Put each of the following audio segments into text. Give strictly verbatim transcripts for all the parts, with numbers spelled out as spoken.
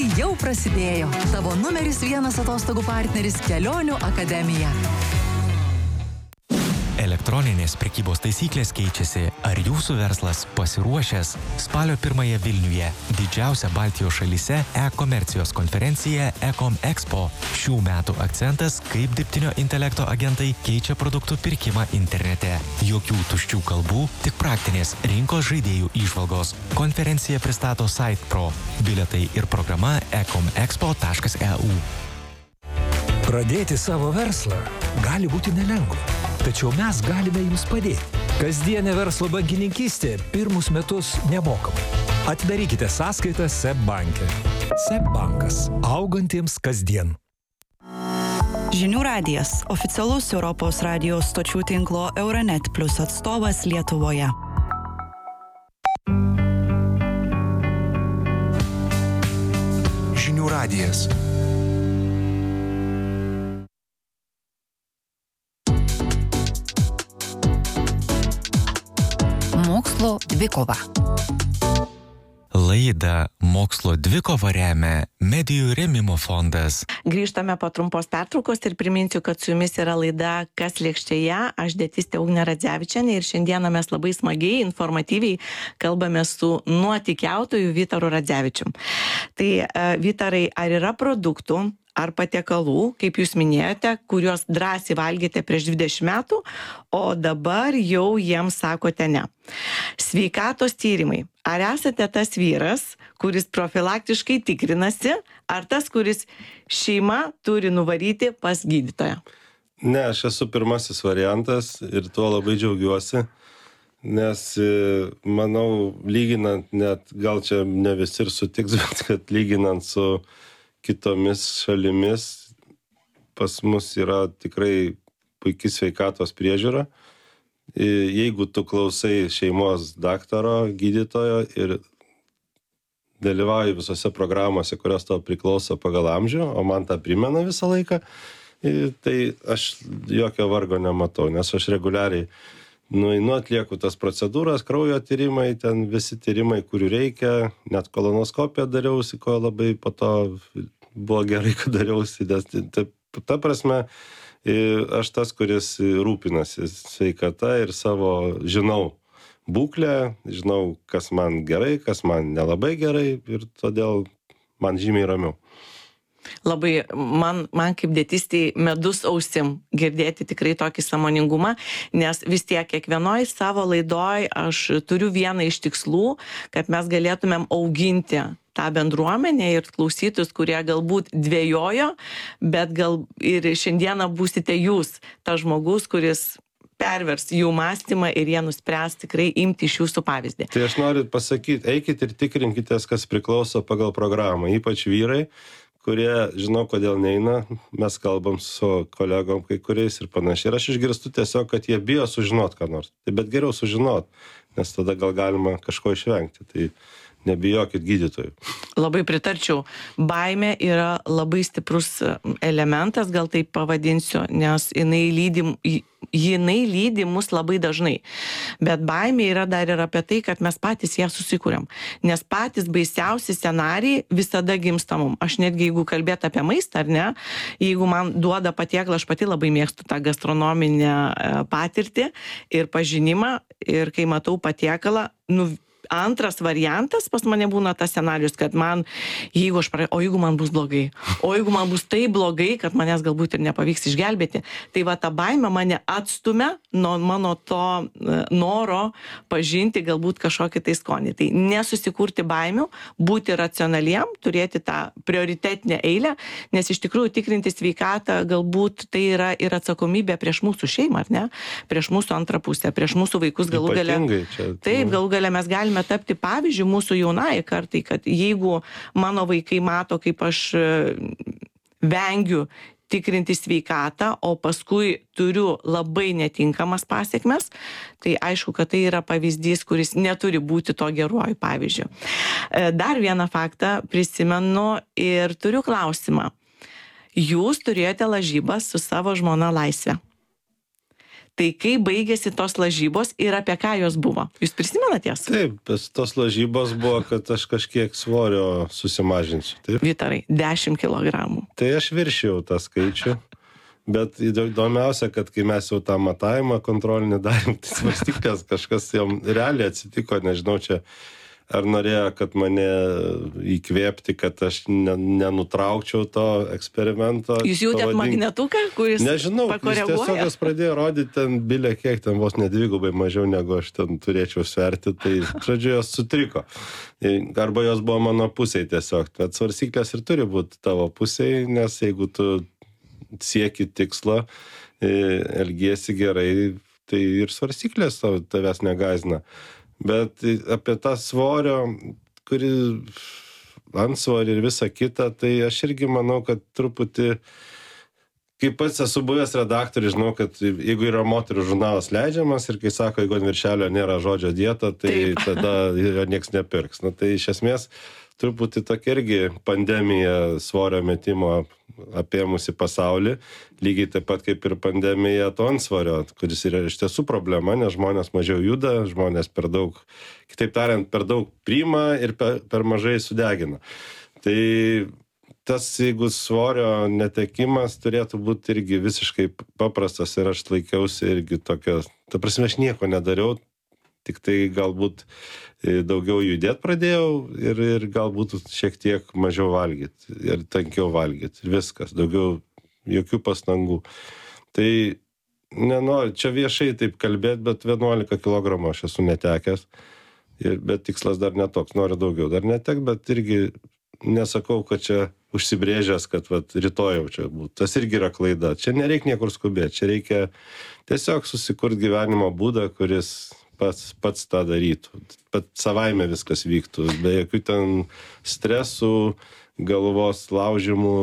Atostogavimai jau prasidėjo. Tavo numeris vienas atostogų partneris Kelionių akademija. Elektroninės prekybos taisyklės keičiasi. Ar jūsų verslas pasiruošęs? Spalio pirmąją Vilniuje didžiausia Baltijos šalyse e-komercijos konferencija e-com expo. Šių metų akcentas, kaip dirbtinio intelekto agentai keičia produktų pirkimą internete. Jokių tuščių kalbų, tik praktinės rinkos žaidėjų įžvalgos. Konferencija pristato SitePro. Bilietai ir programa e com expo taškas e u. Pradėti savo verslą gali būti nelengva, tačiau mes galime jums padėti. Kasdienė verslo bankininkystė pirmus metus nemokamai. Atidarykite sąskaitą SEB banke. SEB bankas. Augantiems kasdien. Žinių radijas. Oficialus Europos radijos stočių tinklo Euronet Plus atstovas Lietuvoje. Žinių radijas. Mokslo dvikova. Laidą Mokslo dvikova remia Medijų rėmimo fondas. Grįžtame po trumpos pertraukos ir priminsiu, kad su jumis yra laida Kas lėkštėje. Aš dietistė Ugnė Radzevičienė ir šiandieną mes labai smagiai, informatyviai kalbame su nuotykiautoju Vytaru Radzevičium. Tai Vytarai, ar yra produktų ar patiekalų, kaip jūs minėjote, kuriuos drąsiai valgėte prieš dvidešimt metų, o dabar jau jiems sakote ne? Sveikatos tyrimai. Ar esate tas vyras, kuris profilaktiškai tikrinasi, ar tas, kuris šeima turi nuvaryti pas gydytoją? Ne, aš esu pirmasis variantas ir tuo labai džiaugiuosi, nes manau, lyginant, net gal čia ne visi ir sutiks, bet kad lyginant su kitomis šalimis, pas mus yra tikrai puiki sveikatos priežiūra. Jeigu tu klausai šeimos daktaro, gydytojo ir dalyvauji visose programuose, kurios tau priklauso pagal amžių, o man tą primena visą laiką, tai aš jokio vargo nematau, nes aš reguliariai nueinu, atlieku tas procedūras, kraujo tyrimai, ten visi tyrimai, kurių reikia, net kolonoskopiją dariausi, ko labai po to buvo gerai, kad dariausi, nes ta, ta prasme, aš tas, kuris rūpinasi sveikata ir savo žinau būklę, žinau, kas man gerai, kas man nelabai gerai ir todėl man žymiai ramiau. Labai, man, man kaip dietistiai medus ausim girdėti tikrai tokį sąmoningumą, nes vis tiek kiekvienoj savo laidoj aš turiu vieną iš tikslų, kad mes galėtumėm auginti tą bendruomenę ir klausytus, kurie galbūt dvejojo, bet gal ir šiandieną būsite jūs, tas žmogus, kuris pervers jų mąstymą ir jie nuspręs tikrai imti iš jūsų pavyzdį. Tai aš noriu pasakyti, eikit ir tikrinkitės, kas priklauso pagal programą, ypač vyrai, kurie žinau, kodėl neina, mes kalbam su kolegom kai kuriais ir panašiai. Ir aš išgirstu tiesiog, kad jie bijo sužinot ką nors. Tai bet geriau sužinot, nes tada gal galima kažko išvengti. Tai nebijokit gydytojų. Labai pritarčiau. Baimė yra labai stiprus elementas, gal taip pavadinsiu, nes jinai lydi, jinai lydi mus labai dažnai. Bet baimė yra dar ir apie tai, kad mes patys ją susikūrėm. Nes patys baisiausi scenarijai visada gimsta mum. Aš netgi, jeigu kalbėt apie maistą, ar ne, jeigu man duoda patiekalą, aš pati labai mėgstu tą gastronominę patirtį ir pažinimą, ir kai matau patiekalą, nu, antras variantas pas mane būna tas scenarius, kad man, jeigu aš pradėjau, o jeigu man bus blogai, o jeigu man bus taip blogai, kad manęs galbūt ir nepavyks išgelbėti, tai va ta baimė mane atstumia nuo mano to noro pažinti galbūt kažkokį tai skonį. Tai nesusikurti baimių, būti racionaliem, turėti tą prioritetinę eilę, nes iš tikrųjų tikrinti sveikatą galbūt tai yra ir atsakomybė prieš mūsų šeimą, ar ne? Prieš mūsų antrą pusę, prieš mūsų vaikus galų gale. Čia, taip, galų gale mes galime tapti pavyzdžių mūsų jaunai kartai, kad jeigu mano vaikai mato, kaip aš vengiu tikrinti sveikatą, o paskui turiu labai netinkamas pasiekmes, tai aišku, kad tai yra pavyzdys, kuris neturi būti to geruoju pavyzdžiu. Dar vieną faktą prisimenu ir turiu klausimą. Jūs turėjote lažybas su savo žmona Laisve. Tai kai baigėsi tos lažybos ir apie ką jos buvo? Jūs prisimenate jas? Taip, tos lažybos buvo, kad aš kažkiek svorio susimažinsiu. Taip. Vytarai, dešimt kilogramų. Tai aš viršijau tą skaičių. Bet įdomiausia, kad kai mes jau tą matavimą kontrolinį darėm, tai svarstyklės kažkas jam realiai atsitiko, nežinau, čia ar norėjo, kad mane įkvėpti, kad aš ne, nenutraukčiau to eksperimento. Jūs jautėt pavadink... magnetuką, kuris Nežinau, jis tiesiog jis pradėjo rodyti ten bilė kiek, ten vos nedvigubai mažiau negu aš ten turėčiau sverti, tai žodžiu, jos sutriko. Arba jos buvo mano pusėje tiesiog, bet svarstyklės ir turi būti tavo pusėje, nes jeigu tu sieki tikslo, elgiesi gerai, tai ir svarstyklės tavęs negazina. Bet apie tą svorio, kuri antsvorį ir visą kitą, tai aš irgi manau, kad truputį, kaip pats esu buvęs redaktorius, žinau, kad jeigu yra moterų žurnalas leidžiamas ir kai sako, jeigu ant viršelio nėra žodžio dieta, tai Taip. tada jo nieks nepirks. Na, tai iš esmės truputį tokia irgi pandemija svorio metimo apėmusi pasaulį, lygiai taip pat kaip ir pandemija to antsvorio, kuris yra iš tiesų problema, nes žmonės mažiau juda, žmonės per daug, kitaip tariant, per daug priima ir per, per mažai sudegina. Tai tas, jeigu svorio netekimas turėtų būti irgi visiškai paprastas ir aš laikiausi irgi tokio, ta prasme, aš nieko nedariau, tik tai galbūt daugiau judėt pradėjau ir, ir galbūt šiek tiek mažiau valgyti ir tankiau valgyti ir viskas, daugiau jokių pastangų. Tai nenoriu, čia viešai taip kalbėti, bet vienuolika kilogramų aš esu netekęs, ir, bet tikslas dar netoks, noriu daugiau dar netek, bet irgi nesakau, kad čia užsibrėžęs, kad vat, rytoj jau čia būtų. Tas irgi yra klaida. Čia nereikia niekur skubėti, čia reikia tiesiog susikurti gyvenimo būdą, kuris pats, pats tą darytų. Pat savaime viskas vyktų, be jokių ten stresų, galvos laužimų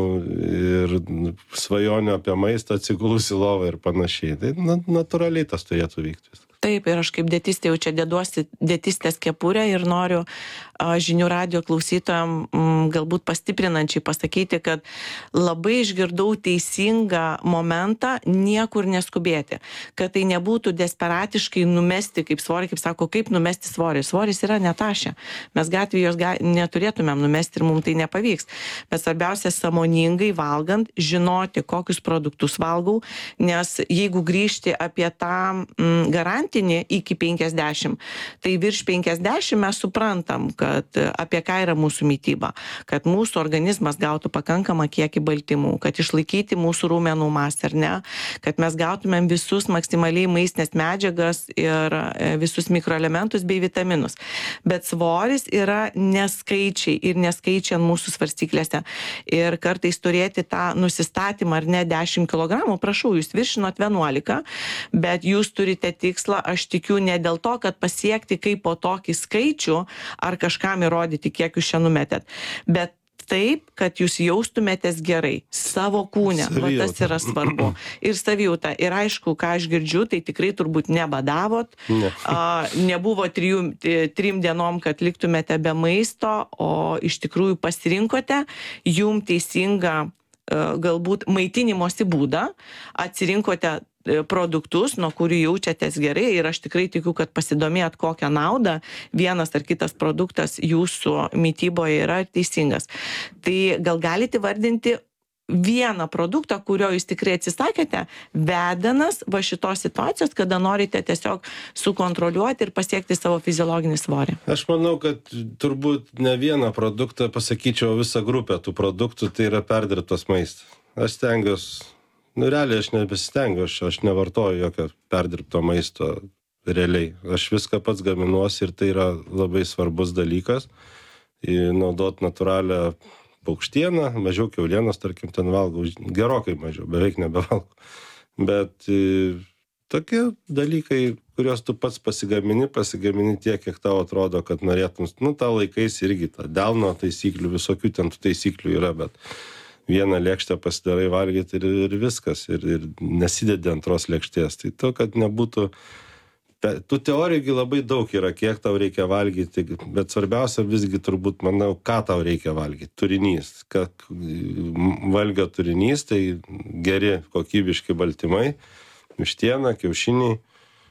ir svajonių apie maistą, atsigulus į lovą ir panašiai. Tai natūraliai tas turėtų vykti. Taip, ir aš kaip dietistė jau čia deduosi dietistės kepurę ir noriu a, žinių radijo klausytojam m, galbūt pastiprinančiai pasakyti, kad labai išgirdau teisingą momentą niekur neskubėti. Kad tai nebūtų desperatiškai numesti kaip svorį, kaip sako, kaip numesti svorį. Svoris yra netašė. Mes gatvėje jos ga, neturėtumėm numesti ir mums tai nepavyks. Bet svarbiausia, sąmoningai valgant, žinoti, kokius produktus valgau, nes jeigu grįžti apie tą m, garantiją, iki penkiasdešimt. Tai virš penkiasdešimt mes suprantam, kad apie ką yra mūsų mityba, kad mūsų organizmas gautų pakankamą kiekį baltymų, kad išlaikyti mūsų raumenų masę, ar ne, kad mes gautumėm visus maksimaliai maistinės medžiagas ir visus mikroelementus bei vitaminus. Bet svoris yra neskaičiai ir neskaičiai ant mūsų svarstyklėse. Ir kartais turėti tą nusistatymą, ar ne, dešimt kilogramų, prašau, jūs viršinot vienuolika, bet jūs turite tikslą, aš tikiu ne dėl to, kad pasiekti kaip po tokį skaičių ar kažkam įrodyti, kiek jūs čia numetėt, bet taip, kad jūs jaustumėtės gerai savo kūne, va tas yra svarbu. Ir savijauta. Ir aišku, ką aš girdžiu, tai tikrai turbūt nebadavot, ne. a, nebuvo trijų, trim dienom, kad liktumėte be maisto, o iš tikrųjų pasirinkote jum teisingą galbūt maitinimosi būdą, atsirinkote produktus, nuo kurių jaučiatės gerai ir aš tikrai tikiu, kad pasidomėjot, kokią naudą vienas ar kitas produktas jūsų mityboje yra teisingas. Tai gal galite vardinti vieną produktą, kurio jūs tikrai atsisakėte, vedanas va šitos situacijos, kada norite tiesiog sukontroliuoti ir pasiekti savo fiziologinį svorį? Aš manau, kad turbūt ne vieną produktą, pasakyčiau visą grupę tų produktų, tai yra perdirbtas maistas. Aš stengiuosi, nu realiai aš nebesistengiu, aš, aš nevartoju jokio perdirbto maisto realiai. Aš viską pats gaminuosi ir tai yra labai svarbus dalykas. Naudot natūralią paukštieną, mažiau kiaulienos, tarkim, ten valgau, gerokai mažiau, beveik nebevalgau. Bet e, tokie dalykai, kuriuos tu pats pasigamini, pasigamini tiek, kiek tau atrodo, kad norėtum, nu, tą laikais irgi, tą delno taisyklių, visokių ten tų taisyklių yra, bet vieną lėkštę pasidarai valgyti ir, ir viskas, ir, ir nesidedi antros lėkštės. Tai to, kad nebūtų... Tų teorijų labai daug yra, kiek tau reikia valgyti, bet svarbiausia visgi turbūt, manau, ką tau reikia valgyti. Turinys. Kad valgio turinys, tai geri kokybiški baltymai, vištiena, kiaušiniai,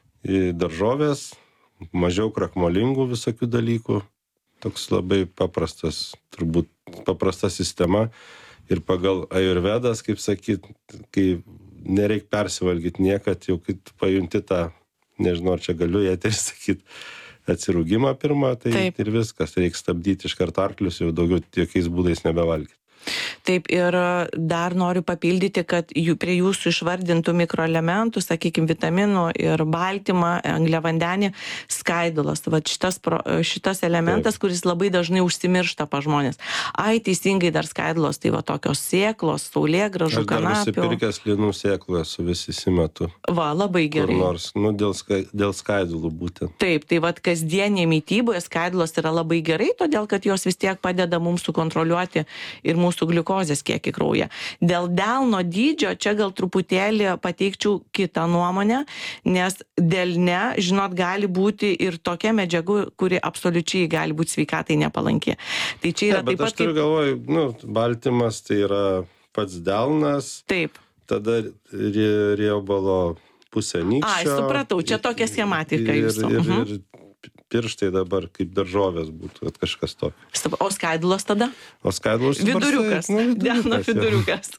daržovės, mažiau krakmolingų visokių dalykų. Toks labai paprastas, turbūt paprasta sistema. Ir pagal ajurvedas, kaip sakyt, kai nereik persivalgyti niekad, jau kai pajunti tą, nežinau, ar čia galiu ją ir sakyti, atsirūgimą pirmą, tai Taip. Ir viskas, reikia stabdyti iš karto arklius, jau daugiau jokiais būdais nebevalgyti. Taip, ir dar noriu papildyti, kad jų, prie jūsų išvardintų mikroelementų, sakykime, vitaminų ir baltymą, angliavandenį, skaidulas. Va šitas, šitas elementas, Taip. Kuris labai dažnai užsimiršta pa žmonės. Ai, teisingai dar skaidulos, tai va tokios sėklos, saulėgrąžų, kanapių. Aš dar nusipirkęs linų sėklų esu vis įsimetu. Va, labai gerai. Kur nors, nu, dėl, ska, dėl skaidulų būtent. Taip, tai va kasdienė mytyboje skaidulos yra labai gerai, todėl kad jos vis tiek padeda mums sukontroliuoti ir mūsų gliukozės kiekį kraujyje. Dėl delno dydžio čia gal truputėlį pateikčiau kitą nuomonę, nes delne, žinot, gali būti ir tokia medžiagų, kuri absoliučiai gali būti sveikatai nepalanki. Tai čia yra ne, taip pat... Aš turiu kaip... galvoj, nu, baltymas tai yra pats delnas. Taip. Tada riebalo pusė nykščio. Ai, supratau, čia tokia schematika jūsų. Ir, ir, ir pirštai dabar kaip daržovės būtų, kad kažkas to. O skaidulos tada? O skaidulos... Viduriukas, nu, delno viduriukas.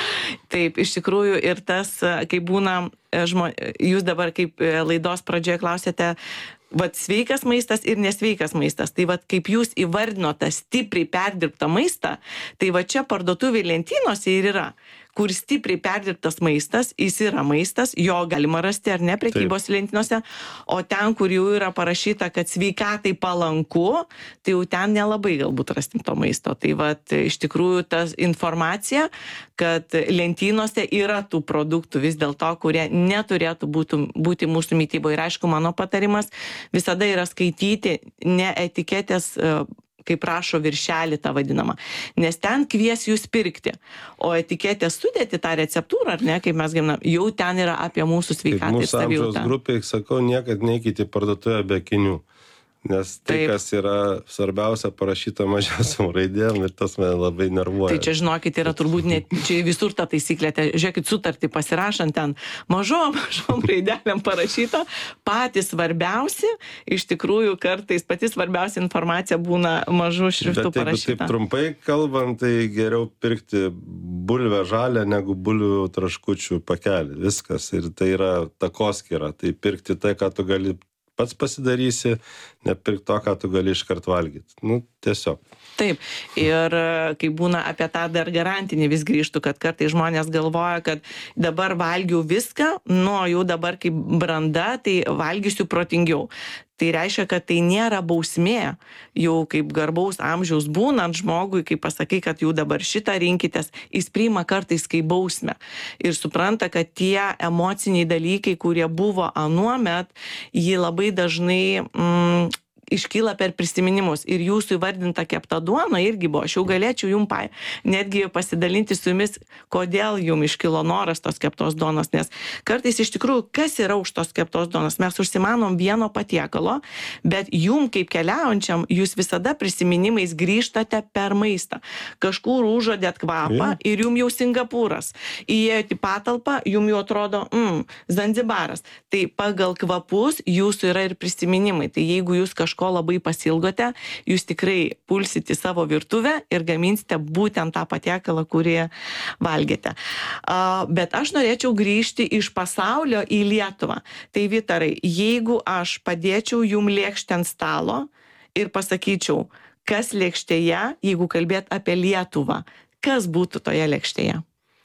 Taip, iš tikrųjų ir tas, kai būna, žmo, jūs dabar kaip laidos pradžioje klausėte, vat sveikas maistas ir nesveikas maistas. Tai vat kaip jūs įvardinote stipriai perdirbtą maistą, tai va čia parduotuvėje lentynose ir yra, kur stipriai perdirbtas maistas, jis yra maistas, jo galima rasti ar ne prekybos lentynose, o ten, kur jau yra parašyta, kad sveikatai palanku, tai jau ten nelabai galbūt rasti to maisto. Tai vat iš tikrųjų ta informacija, kad lentynose yra tų produktų vis dėlto, kurie neturėtų būti, būti mūsų mytyboje. Ir aišku, mano patarimas visada yra skaityti ne etiketės, kaip rašo viršelį tą vadinamą, nes ten kvies jūs pirkti, o etiketės sudėti tą receptūrą, ar ne, kaip mes gaminam, jau ten yra apie mūsų sveikatą ir savijautą. Mūsų amžiaus grupiai, sakau, niekad neikite į parduotuvę be akinių, nes tai, Taip. Kas yra svarbiausia, parašyta mažiausiam raidėm ir tas mane labai nervuoja. Tai čia, žinokit, yra turbūt net, čia visur ta taisyklė, tai, žiūrėkit, sutartį pasirašant ten mažom, mažom raidelėm parašyta, patys svarbiausi, iš tikrųjų kartais pati svarbiausia informacija būna mažų šriftų Bet parašyta. Taip trumpai kalbant, tai geriau pirkti bulvę žalę negu bulvių traškučių pakelį. Viskas. Ir tai yra takoskyra. Tai pirkti tai, ką tu gali pats pasidarysi, nepirk to, ką tu gali iškart valgyti. Nu, tiesiog. Taip, ir kai būna apie tą dar garantinį vis grįžtų, kad kartai žmonės galvoja, kad dabar valgiau viską, nu, jau dabar kaip branda, tai valgysiu protingiau. Tai reiškia, kad tai nėra bausmė, jau kaip garbaus amžiaus būnant žmogui, kai pasakai, kad jau dabar šitą rinkitės, jis priima kartais kaip bausmę. Ir supranta, kad tie emociniai dalykai, kurie buvo anuomet, jį labai dažnai... Mm, iškyla per prisiminimus. Ir jūsų įvardinta kepta duona irgi buvo. Aš jau galėčiau jums pa, netgi pasidalinti su jumis, kodėl jums iškilo noras tos keptos duonos. Nes kartais iš tikrųjų, kas yra už tos keptos duonos? Mes užsimanom vieno patiekalo, bet jums kaip keliaujančiam, jūs visada prisiminimais grįžtate per maistą. Kažkur užuodėt kvapą yeah. ir jums jau Singapūras. Įėjote į patalpą, jums jau atrodo, mm, Zanzibaras. Tai pagal kvapus jūsų yra ir prisiminimai. Tai jeigu jūs kažko ko labai pasilgote, jūs tikrai pulsite savo virtuvę ir gaminsite būtent tą patiekalą, kurį valgėte. Uh, bet aš norėčiau grįžti iš pasaulio į Lietuvą. Tai Vytarai, jeigu aš padėčiau jum lėkštę ant stalo ir pasakyčiau, kas lėkštėje, jeigu kalbėt apie Lietuvą, kas būtų toje lėkštėje?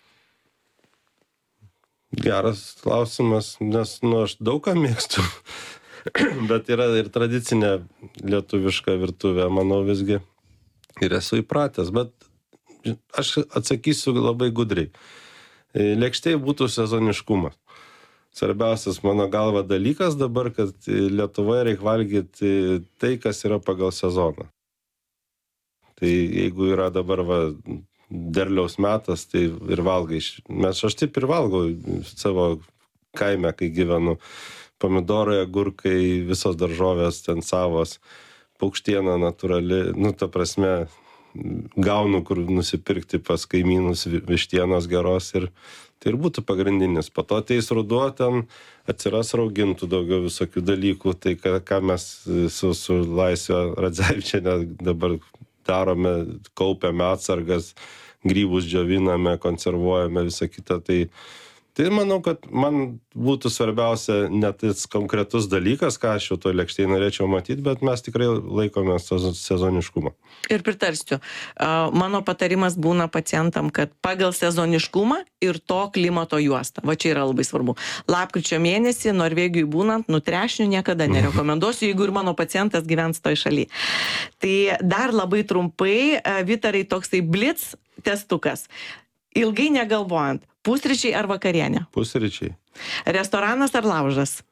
Geras klausimas, nes nu, aš daug ką mėgstu. Bet yra ir tradicinė lietuviška virtuvė, manau visgi. Ir esu įpratęs, bet aš atsakysiu labai gudriai. Lėkštėje būtų sezoniškumas. Svarbiausias mano galva dalykas dabar, kad Lietuvoje reikia valgyti tai, kas yra pagal sezoną. Tai jeigu yra dabar va, derliaus metas, tai ir valgai. Mes aš taip ir valgau savo kaime, kai gyvenu. Pomidorai, agurkai, visos daržovės ten savos, paukštiena natūrali, nu, ta prasme, gaunu, kur nusipirkti pas kaimynus vištienos geros ir tai ir būtų pagrindinis. Po to ateis ruduo, ten atsiras raugintų daugiau visokių dalykų, tai ką, ką mes su, su Laisve Radzevičiene dabar darome, kaupiame atsargas, grybus džioviname, konservuojame, visą kitą, tai Tai manau, kad man būtų svarbiausia ne tas konkretus dalykas, ką aš jau to lėkštėje norėčiau matyti, bet mes tikrai laikome sezoniškumą. Ir pritarsiu. Mano patarimas būna pacientam, kad pagal sezoniškumą ir to klimato juostą. Va čia yra labai svarbu. Lapkričio mėnesį Norvegijai būnant, nu trešnių niekada nerekomenduosiu, jeigu ir mano pacientas gyvens toj šaly. Tai dar labai trumpai, Vytarai, toksai blitz testukas. Ilgai negalvojant, pusryčiai ar vakarienė? Pusryčiai. Restoranas ar laužas?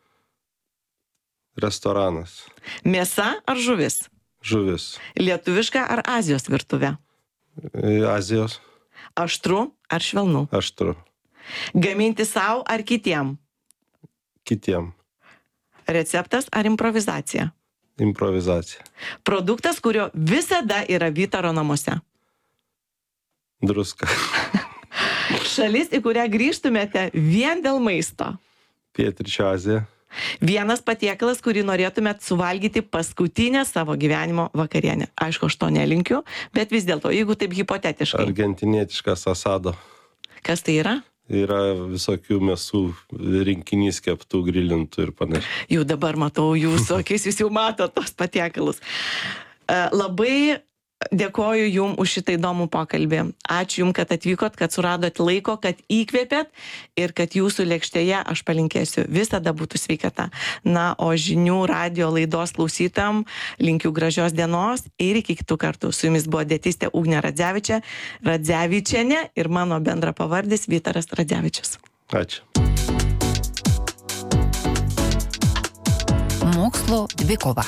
Restoranas. Mėsa ar žuvis? Žuvis. Lietuviška ar Azijos virtuvė? Azijos. Aštru ar švelnu? Aštru. Gaminti savo ar kitiem? Kitiem. Receptas ar improvizacija? Improvizacija. Produktas, kurio visada yra Vytaro namuose? Druska. Šalis, į kurią grįžtumėte vien dėl maisto? Pietryčių Azija. Vienas patiekalas, kurį norėtumėt suvalgyti paskutinę savo gyvenimo vakarienę. Aišku, aš to nelinkiu, bet vis dėlto, jeigu taip hipotetiškai. Argentinietiškas asado. Kas tai yra? Yra visokių mėsų rinkinys keptų, grilintų ir panašiai. Jau dabar matau jūsų akis, jūs jau matot tos patiekalus. Labai dėkoju jum už šitą įdomų pokalbį. Ačiū jum, kad atvykot, kad suradot laiko, kad įkvėpėt ir kad jūsų lėkštėje, aš palinkėsiu, visada būtų sveikata. Na, o žinių radio laidos klausytam linkiu gražios dienos ir iki kitų kartų. Su jumis buvo dietistė Ugnė Radzevičė, Radzevičienė ir mano bendra pavardis Vytaras Radzevičius. Ačiū. Mokslo dvikova.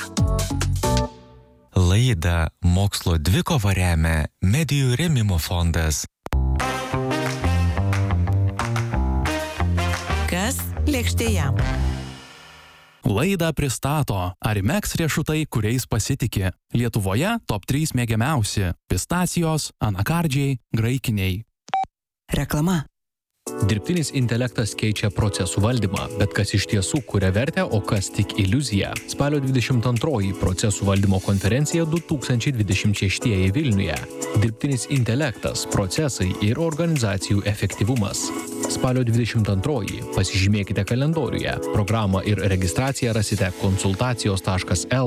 Laidą Mokslo dvikova remia Medijų rėmimo fondas. Kas lėkštėje? Laidą pristato Arimex riešutai, kuriais pasitiki. Lietuvoje top trys mėgiamiausi – pistacijos, anakardžiai, graikiniai. Reklama. Dirbtinis intelektas keičia procesų valdymą, bet kas iš tiesų kuria vertę, o kas tik iliuzija. Spalio dvidešimt antroji procesų valdymo konferencija du tūkstančiai dvidešimt šeštieji Vilniuje. Dirbtinis intelektas, procesai ir organizacijų efektyvumas. Spalio dvidešimt antroji pasižymėkite kalendoriuje. Programą ir registraciją rasite konsultacijos taškas el